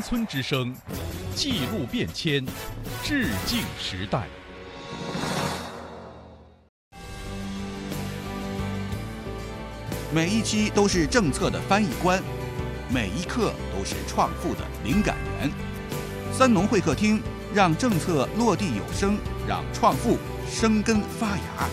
村之声，记录变迁，致敬时代。 每一期都是政策的翻译官，每一刻都是创富的灵感源。三农会客厅，让政策落地有声，让创富生根发芽。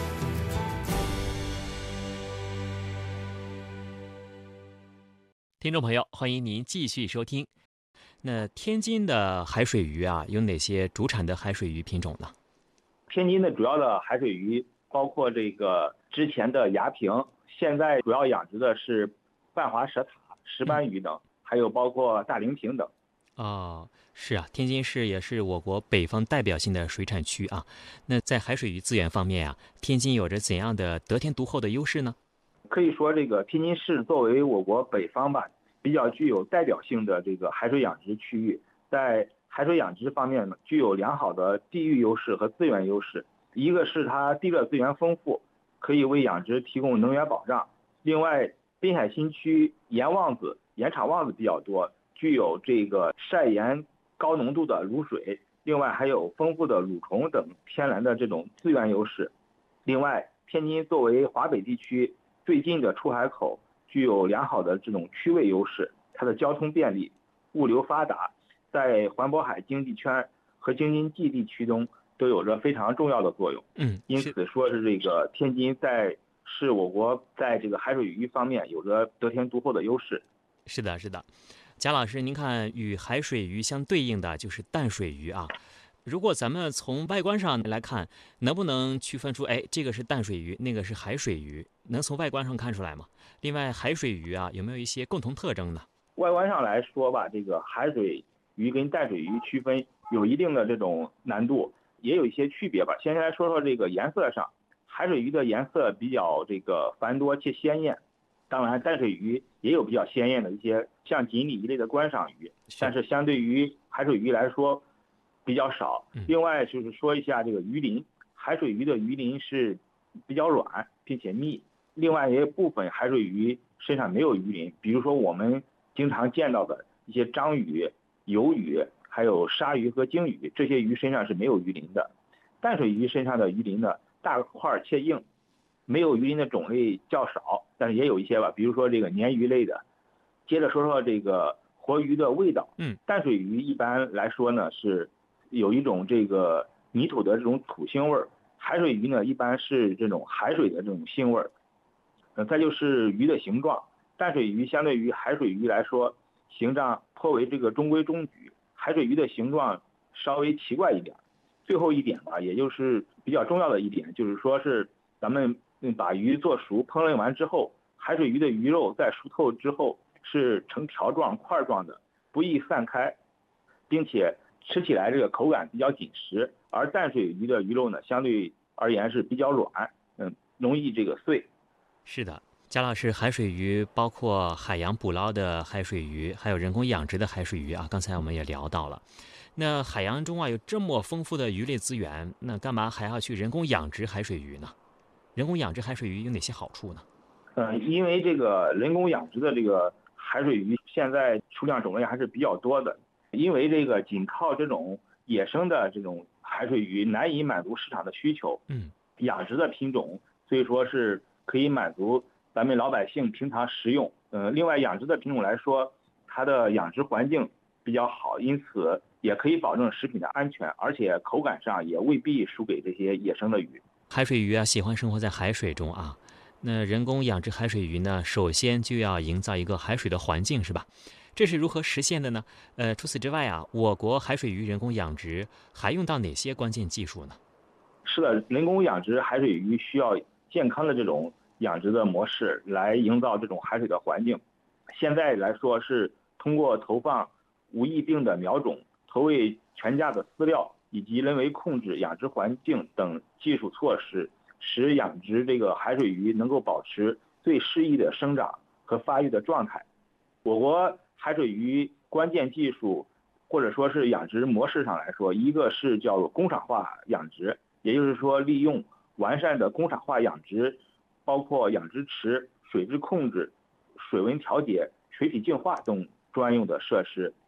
听众朋友，欢迎您继续收听。那天津的海水鱼啊，有哪些主产的海水鱼品种呢？ 天津的主要的海水鱼包括这个之前的牙平，现在主要养殖的是半华蛇塔、石斑鱼等，还有包括大鳞平等。 是啊，天津市也是我国北方代表性的水产区啊。那在海水鱼资源方面啊，天津有着怎样的得天独厚的优势呢？ 可以说，这个天津市作为我国北方吧，比较具有代表性的这个海水养殖区域，在海水养殖方面呢，具有良好的地域优势和资源优势。一个是它地热资源丰富，可以为养殖提供能源保障。另外，滨海新区盐旺子、盐场旺子比较多，具有这个晒盐高浓度的卤水。另外还有丰富的蠕虫等天然的这种资源优势。另外，天津作为华北地区最近的出海口，具有良好的这种区位优势，它的交通便利，物流发达，在环渤海经济圈和京津冀地区中都有着非常重要的作用。因此说是这个天津是我国在这个海水鱼方面有着得天独厚的优势。 是的，贾老师，您看与海水鱼相对应的就是淡水鱼啊。如果咱们从外观上来看，能不能区分出，这个是淡水鱼，那个是海水鱼，能从外观上看出来吗？另外，海水鱼啊，有没有一些共同特征呢？ 外观上来说吧，这个海水鱼跟淡水鱼区分有一定的这种难度，也有一些区别吧。先来说说这个颜色上，海水鱼的颜色比较这个繁多且鲜艳，当然淡水鱼也有比较鲜艳的一些像锦鲤一类的观赏鱼，但是相对于海水鱼来说比较少。另外就是说一下这个鱼鳞，海水鱼的鱼鳞是比较软并且密，另外也有部分海水鱼身上没有鱼鳞，比如说我们经常见到的一些章鱼、鱿鱼，还有鲨鱼和鲸鱼，这些鱼身上是没有鱼鳞的。淡水鱼身上的鱼鳞呢，大块且硬，没有鱼鳞的种类较少，但是也有一些吧，比如说这个鲶鱼类的。接着说说这个活鱼的味道，淡水鱼一般来说呢是有一种这个泥土的这种土腥味儿，海水鱼呢一般是这种海水的这种腥味儿。再就是鱼的形状，淡水鱼相对于海水鱼来说，形状颇为这个中规中矩，海水鱼的形状稍微奇怪一点。最后一点吧，也就是比较重要的一点，就是说是咱们把鱼做熟烹饪完之后，海水鱼的鱼肉在熟透之后是呈条状块状的，不易散开，并且吃起来这个口感比较紧实。而淡水鱼的鱼肉呢，相对而言是比较软，容易这个碎。 是的，贾老师，海水鱼包括海洋捕捞的海水鱼，还有人工养殖的海水鱼啊。刚才我们也聊到了，那海洋中啊有这么丰富的鱼类资源，那干嘛还要去人工养殖海水鱼呢？人工养殖海水鱼有哪些好处呢？ 因为这个人工养殖的这个海水鱼现在数量种类还是比较多的，因为这个仅靠这种野生的这种海水鱼难以满足市场的需求。养殖的品种所以说是可以满足咱们老百姓平常食用。另外养殖的品种来说，它的养殖环境比较好，因此也可以保证食品的安全，而且口感上也未必输给这些野生的鱼。 海水鱼啊喜欢生活在海水中啊，那人工养殖海水鱼呢，首先就要营造一个海水的环境，是吧？这是如何实现的呢？除此之外啊，我国海水鱼人工养殖还用到哪些关键技术呢？ 是的，人工养殖海水鱼需要健康的这种养殖的模式来营造这种海水的环境。现在来说是通过投放无疫病的苗种、投喂全价的饲料以及人为控制养殖环境等技术措施，使养殖这个海水鱼能够保持最适宜的生长和发育的状态。我国海水鱼关键技术或者说是养殖模式上来说，一个是叫做工厂化养殖，也就是说利用完善的工厂化养殖，包括养殖池、水质控制、水温调节、水体净化等专用的设施。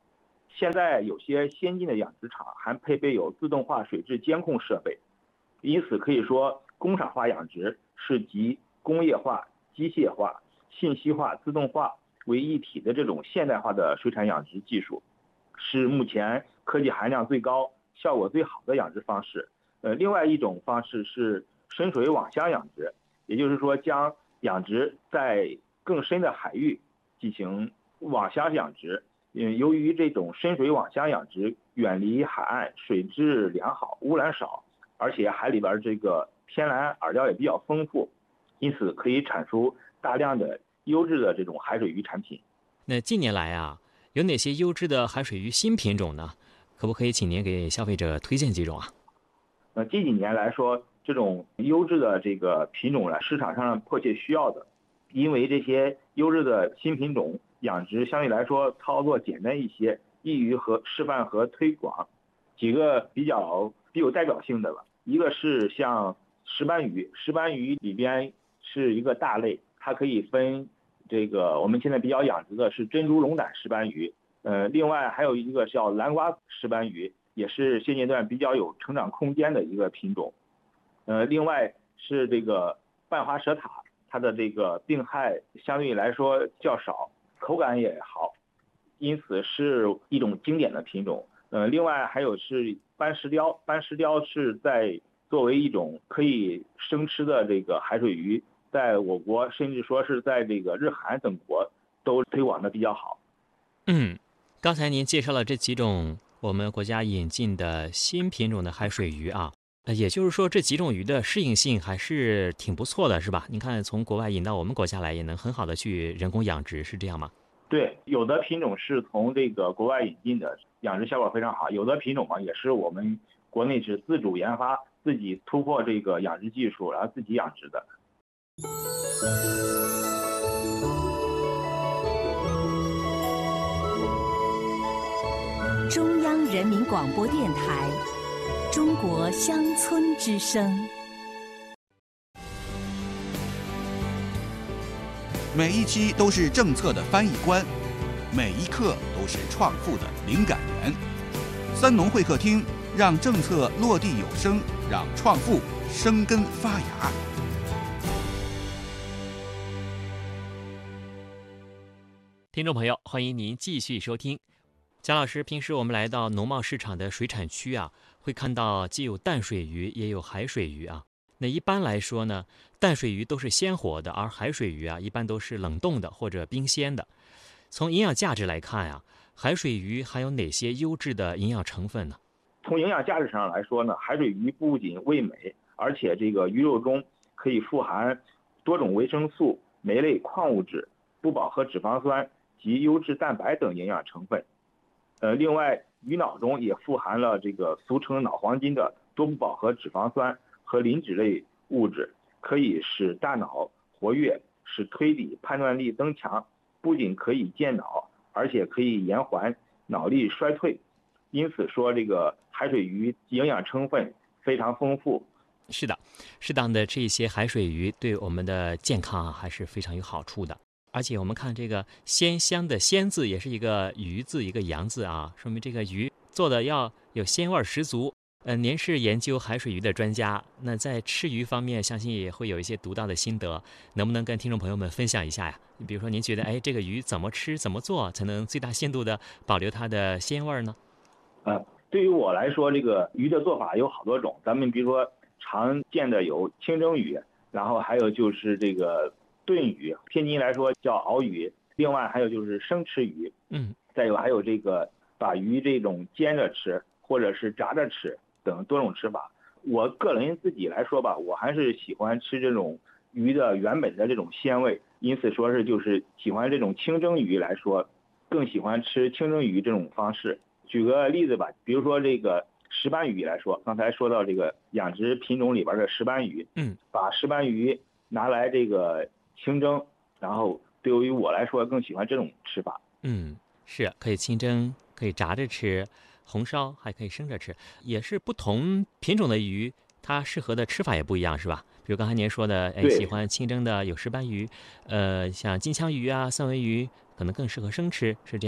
现在有些先进的养殖场还配备有自动化水质监控设备，因此可以说工厂化养殖是集工业化、机械化、信息化、自动化为一体的这种现代化的水产养殖技术，是目前科技含量最高、效果最好的养殖方式。另外一种方式是深水网箱养殖，也就是说将养殖在更深的海域进行网箱养殖。由于这种深水网箱养殖远离海岸，水质良好，污染少，而且海里边这个天然饵料也比较丰富，因此可以产出大量的优质的这种海水鱼产品。 那近年来啊，有哪些优质的海水鱼新品种呢？可不可以请您给消费者推荐几种啊？ 近几年来说，这种优质的这个品种呢，市场上迫切需要的，因为这些优质的新品种养殖相对来说操作简单一些，易于示范和推广。几个比有代表性的吧，一个是像石斑鱼，石斑鱼里边是一个大类，它可以分这个我们现在比较养殖的是珍珠龙胆石斑鱼，另外还有一个叫蓝瓜石斑鱼，也是现阶段比较有成长空间的一个品种。另外是这个半花蛇塔，它的这个病害相对来说较少，口感也好，因此是一种经典的品种。另外还有是斑石雕，斑石雕是作为一种可以生吃的这个海水鱼，在我国甚至说是在这个日韩等国都推广的比较好。 刚才您介绍了这几种我们国家引进的新品种的海水鱼啊，也就是说这几种鱼的适应性还是挺不错的，是吧？您看从国外引到我们国家来，也能很好的去人工养殖，是这样吗？ 对，有的品种是从这个国外引进的，养殖效果非常好；有的品种嘛，也是我们国内是自主研发、自己突破这个养殖技术，然后自己养殖的。 中央人民广播电台《中国乡村之声》。 每一期都是政策的翻译官，每一刻都是创富的灵感源。三农会客厅，让政策落地有声，让创富生根发芽。 听众朋友，欢迎您继续收听。贾老师，平时我们来到农贸市场的水产区啊，会看到既有淡水鱼，也有海水鱼啊。那一般来说呢，淡水鱼都是鲜活的，而海水鱼啊，一般都是冷冻的或者冰鲜的。从营养价值来看啊，海水鱼含有哪些优质的营养成分呢？ 从营养价值上来说呢，海水鱼不仅味美，而且这个鱼肉中可以富含多种维生素、酶类矿物质、不饱和脂肪酸及优质蛋白等营养成分。另外，鱼脑中也富含了这个俗称脑黄金的多不饱和脂肪酸和磷脂类物质，可以使大脑活跃，使推理判断力增强，不仅可以健脑，而且可以延缓脑力衰退。因此说，这个海水鱼营养成分非常丰富。 是的，适当的这些海水鱼对我们的健康还是非常有好处的。而且我们看这个鲜香的鲜字也是一个鱼字一个洋字啊，说明这个鱼做的要有鲜味十足。您是研究海水鱼的专家，那在吃鱼方面相信也会有一些独到的心得，能不能跟听众朋友们分享一下呀？比如说您觉得这个鱼怎么吃怎么做才能最大限度的保留它的鲜味呢？ 对于我来说，这个鱼的做法有好多种，咱们比如说常见的有清蒸鱼，然后还有就是这个炖鱼，天津来说叫熬鱼，另外还有就是生吃鱼，再有还有这个把鱼这种煎着吃或者是炸着吃等多种吃法。我个人自己来说吧，我还是喜欢吃这种鱼的原本的这种鲜味，因此说是就是喜欢这种清蒸鱼来说，更喜欢吃清蒸鱼这种方式。举个例子吧，比如说这个石斑鱼来说，刚才说到这个养殖品种里边的石斑鱼，把石斑鱼拿来这个清蒸，然后对于我来说更喜欢这种吃法。 是可以清蒸，可以炸着吃，红烧还可以生着吃，也是不同品种的鱼它适合的吃法也不一样，是吧？比如刚才您说的喜欢清蒸的有石斑鱼，像金枪鱼啊、三文鱼可能更适合生吃，是这样吗？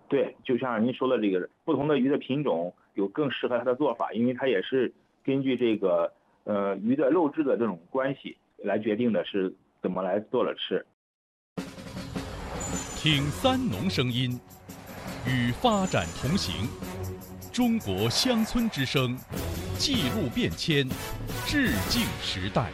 对，就像您说的这个，不同的鱼的品种有更适合它的做法，因为它也是根据这个鱼的肉质的这种关系来决定的是怎么来做了吃。 听三农声音，与发展同行。中国乡村之声，记录变迁，致敬时代。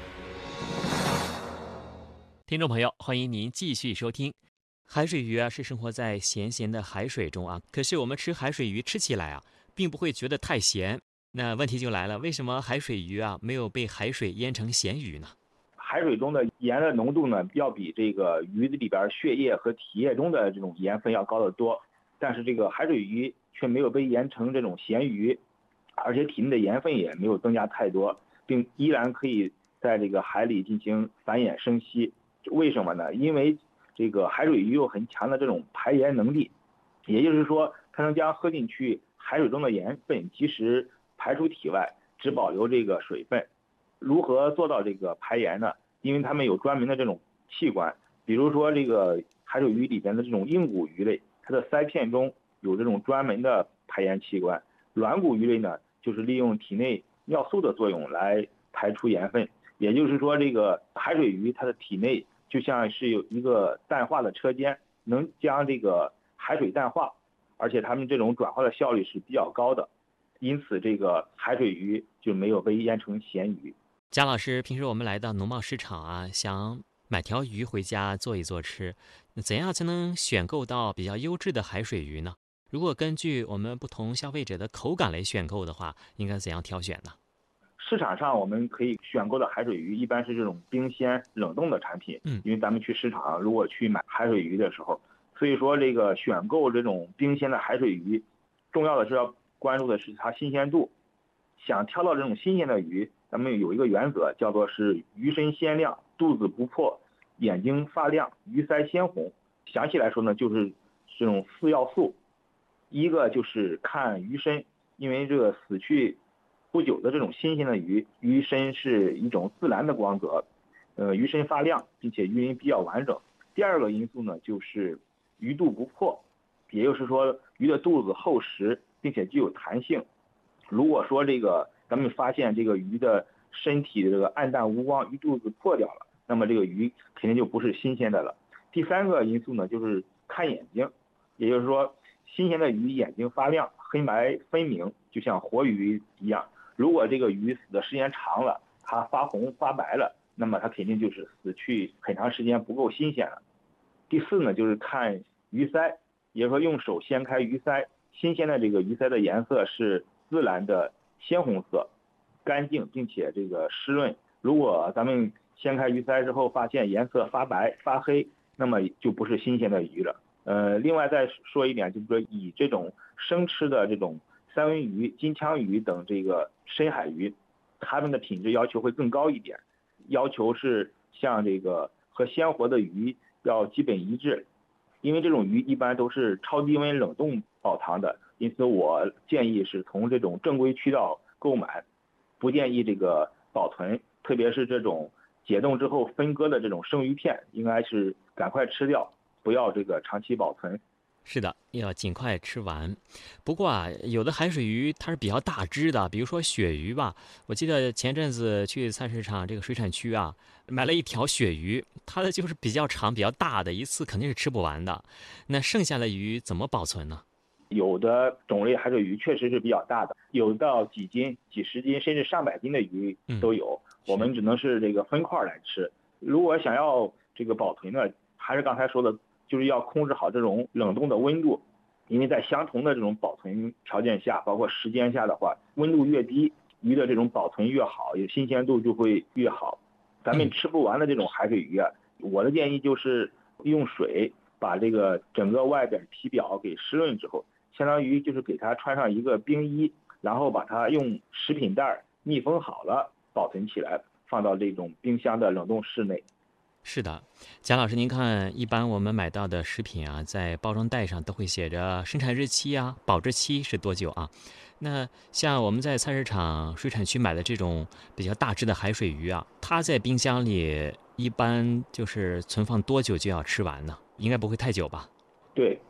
听众朋友，欢迎您继续收听。海水鱼是生活在咸咸的海水中可是我们吃海水鱼吃起来并不会觉得太咸。那问题就来了，为什么海水鱼没有被海水腌成咸鱼呢？ 海水中的盐的浓度呢，要比这个鱼里边血液和体液中的这种盐分要高得多，但是这个海水鱼却没有被腌成这种咸鱼，而且体内的盐分也没有增加太多，并依然可以在这个海里进行繁衍生息。为什么呢？因为这个海水鱼有很强的这种排盐能力，也就是说，它能将喝进去海水中的盐分及时排出体外，只保留这个水分。如何做到这个排盐呢？因为它们有专门的这种器官，比如说这个海水鱼里边的这种硬骨鱼类，它的鳃片中有这种专门的排盐器官。软骨鱼类呢，就是利用体内尿素的作用来排出盐分。也就是说，这个海水鱼它的体内就像是有一个淡化的车间，能将这个海水淡化，而且它们这种转化的效率是比较高的，因此这个海水鱼就没有被腌成咸鱼。 贾老师，平时我们来到农贸市场想买条鱼回家做一做吃，怎样才能选购到比较优质的海水鱼呢？如果根据我们不同消费者的口感来选购的话，应该怎样挑选呢？ 市场上我们可以选购的海水鱼一般是这种冰鲜冷冻的产品，因为咱们去市场如果去买海水鱼的时候，所以说这个选购这种冰鲜的海水鱼，重要的是要关注的是它新鲜度。想挑到这种新鲜的鱼，咱们有一个原则，叫做是鱼身鲜亮，肚子不破，眼睛发亮，鱼鳃鲜红。详细来说呢，就是这种4要素。一个就是看鱼身，因为这个死去不久的这种新鲜的鱼，鱼身是一种自然的光泽，鱼身发亮，并且鱼鳞比较完整。第二个因素呢，就是鱼肚不破，也就是说鱼的肚子厚实，并且具有弹性。如果说这个咱们发现这个鱼的身体的这个暗淡无光，鱼肚子破掉了，那么这个鱼肯定就不是新鲜的了。第三个因素呢，就是看眼睛，也就是说新鲜的鱼眼睛发亮，黑白分明，就像活鱼一样。如果这个鱼死的时间长了，它发红发白了，那么它肯定就是死去很长时间，不够新鲜了。第四呢，就是看鱼鳃，也就是说用手掀开鱼鳃，新鲜的这个鱼鳃的颜色是自然的鲜红色，干净并且这个湿润。如果咱们掀开鱼鳃之后发现颜色发白发黑，那么就不是新鲜的鱼了。另外再说一点，就是说以这种生吃的这种三文鱼、金枪鱼等这个深海鱼，它们的品质要求会更高一点，要求是像这个和鲜活的鱼要基本一致，因为这种鱼一般都是超低温冷冻保藏的，因此我建议是从这种正规渠道购买，不建议这个保存，特别是这种解冻之后分割的这种生鱼片，应该是赶快吃掉，不要这个长期保存。 是的，要尽快吃完。不过有的海水鱼它是比较大只的，比如说鳕鱼吧。我记得前阵子去菜市场这个水产区买了一条鳕鱼，它的就是比较长、比较大的，一次肯定是吃不完的。那剩下的鱼怎么保存呢？ 有的种类海水鱼确实是比较大的，有到几斤、几十斤甚至上百斤的鱼都有。我们只能是这个分块来吃。如果想要这个保存呢，还是刚才说的，就是要控制好这种冷冻的温度，因为在相同的这种保存条件下，包括时间下的话，温度越低，鱼的这种保存越好，也新鲜度就会越好。咱们吃不完的这种海水鱼我的建议就是用水把这个整个外边皮表给湿润之后，相当于就是给它穿上一个冰衣，然后把它用食品袋密封好了，保存起来，放到这种冰箱的冷冻室内。 是的，贾老师，您看，一般我们买到的食品在包装袋上都会写着生产日期保质期是多久那像我们在菜市场、水产区买的这种比较大只的海水鱼它在冰箱里一般就是存放多久就要吃完呢？应该不会太久吧？ 对，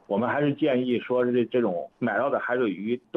我们还是建议说这种买到的海水鱼